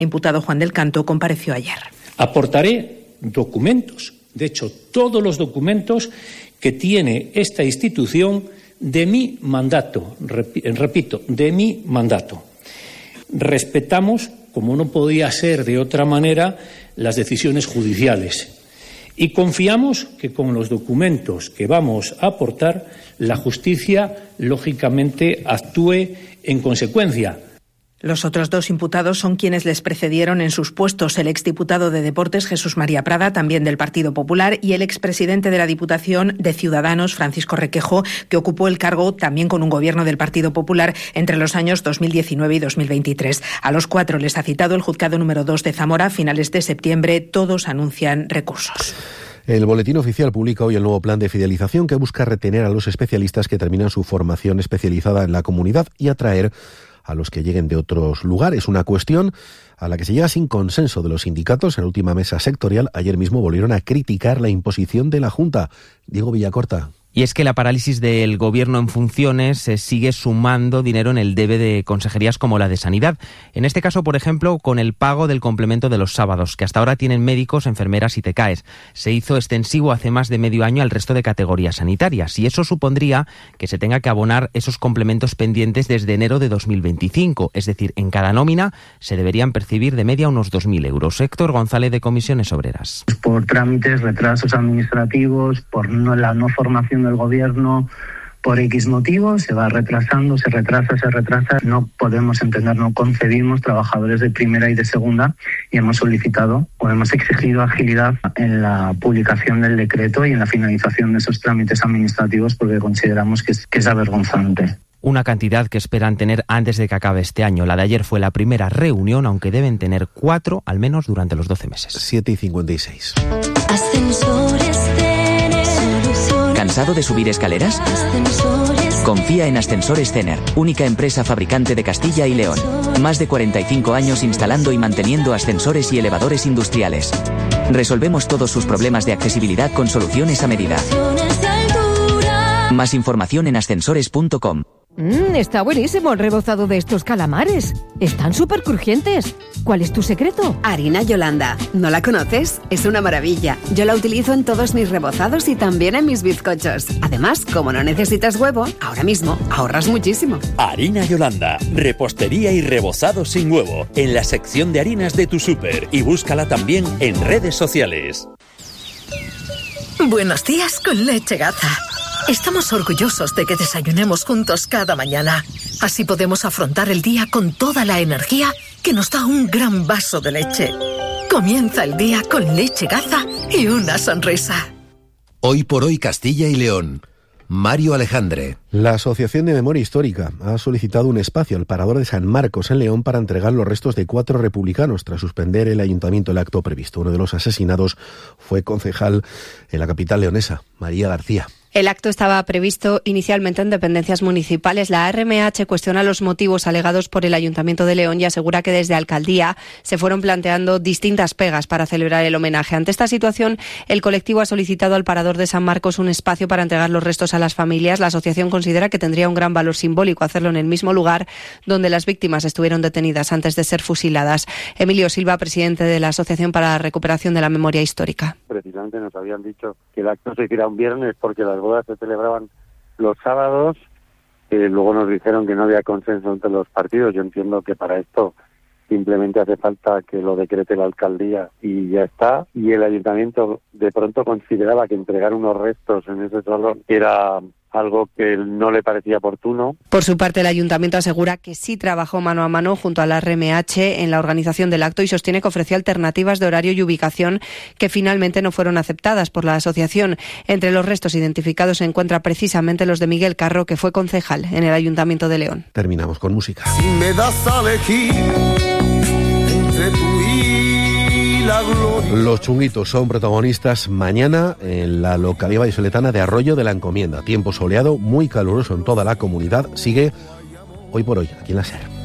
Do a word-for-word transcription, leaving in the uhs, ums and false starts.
El imputado Juan del Canto compareció ayer. Aportaré documentos, de hecho, todos los documentos que tiene esta institución de mi mandato, repito, de mi mandato. Respetamos, como no podía ser de otra manera, las decisiones judiciales y confiamos que con los documentos que vamos a aportar, la justicia, lógicamente, actúe en consecuencia. Los otros dos imputados son quienes les precedieron en sus puestos, el exdiputado de Deportes Jesús María Prada, también del Partido Popular, y el expresidente de la Diputación de Ciudadanos, Francisco Requejo, que ocupó el cargo también con un gobierno del Partido Popular entre los años dos mil diecinueve y dos mil veintitrés. A los cuatro les ha citado el juzgado número dos de Zamora a finales de septiembre. Todos anuncian recursos. El Boletín Oficial publica hoy el nuevo plan de fidelización que busca retener a los especialistas que terminan su formación especializada en la comunidad y atraer a los que lleguen de otros lugares. Una cuestión a la que se llega sin consenso de los sindicatos. En la última mesa sectorial, ayer mismo volvieron a criticar la imposición de la Junta. Diego Villacorta. Y es que la parálisis del gobierno en funciones se sigue sumando dinero en el debe de consejerías como la de Sanidad. En este caso, por ejemplo, con el pago del complemento de los sábados, que hasta ahora tienen médicos, enfermeras y T K Es. Se hizo extensivo hace más de medio año al resto de categorías sanitarias y eso supondría que se tenga que abonar esos complementos pendientes desde enero de dos mil veinticinco. Es decir, en cada nómina se deberían percibir de media unos dos mil euros. Héctor González, de Comisiones Obreras. Por trámites, retrasos administrativos, por no, la no formación del gobierno, por X motivos, se va retrasando, se retrasa, se retrasa. No podemos entender, no concebimos trabajadores de primera y de segunda y hemos solicitado o hemos exigido agilidad en la publicación del decreto y en la finalización de esos trámites administrativos porque consideramos que es, que es avergonzante. Una cantidad que esperan tener antes de que acabe este año. La de ayer fue la primera reunión, aunque deben tener cuatro al menos durante los doce meses. siete y cincuenta y seis. Ascensores Cener. ¿Cansado de subir escaleras? Ascensores. Confía en Ascensores Cener, única empresa fabricante de Castilla y León. Más de cuarenta y cinco años instalando y manteniendo ascensores y elevadores industriales. Resolvemos todos sus problemas de accesibilidad con soluciones a medida. Más información en ascensores punto com. Mmm, está buenísimo el rebozado de estos calamares. Están súper crujientes. ¿Cuál es tu secreto? Harina Yolanda. ¿No la conoces? Es una maravilla. Yo la utilizo en todos mis rebozados y también en mis bizcochos. Además, como no necesitas huevo, ahora mismo ahorras muchísimo. Harina Yolanda. Repostería y rebozado sin huevo. En la sección de harinas de tu súper. Y búscala también en redes sociales. Buenos días con Leche Gaza. Estamos orgullosos de que desayunemos juntos cada mañana. Así podemos afrontar el día con toda la energía que nos da un gran vaso de leche. Comienza el día con Leche Gaza y una sonrisa. Hoy por hoy Castilla y León. Mario Alejandre. La Asociación de Memoria Histórica ha solicitado un espacio al Parador de San Marcos en León para entregar los restos de cuatro republicanos tras suspender el ayuntamiento el acto previsto. Uno de los asesinados fue concejal en la capital leonesa, María García. El acto estaba previsto inicialmente en dependencias municipales. La A R M H cuestiona los motivos alegados por el Ayuntamiento de León y asegura que desde Alcaldía se fueron planteando distintas pegas para celebrar el homenaje. Ante esta situación, el colectivo ha solicitado al Parador de San Marcos un espacio para entregar los restos a las familias. La asociación considera que tendría un gran valor simbólico hacerlo en el mismo lugar donde las víctimas estuvieron detenidas antes de ser fusiladas. Emilio Silva, presidente de la Asociación para la Recuperación de la Memoria Histórica. Precisamente nos habían dicho que el acto se hiciera un viernes porque las bodas se celebraban los sábados. Eh, luego nos dijeron que no había consenso entre los partidos. Yo entiendo que para esto simplemente hace falta que lo decrete la alcaldía y ya está. Y el ayuntamiento de pronto consideraba que entregar unos restos en ese salón era algo que no le parecía oportuno. Por su parte, el ayuntamiento asegura que sí trabajó mano a mano junto a la A R M H en la organización del acto y sostiene que ofreció alternativas de horario y ubicación que finalmente no fueron aceptadas por la asociación. Entre los restos identificados se encuentra precisamente los de Miguel Carro, que fue concejal en el Ayuntamiento de León. Terminamos con música. Si me das a elegir entre tú y la gloria. Los Chunguitos son protagonistas mañana en la localidad vallisoletana de Arroyo de la Encomienda. Tiempo soleado, muy caluroso en toda la comunidad. Sigue Hoy por Hoy, aquí en la SER.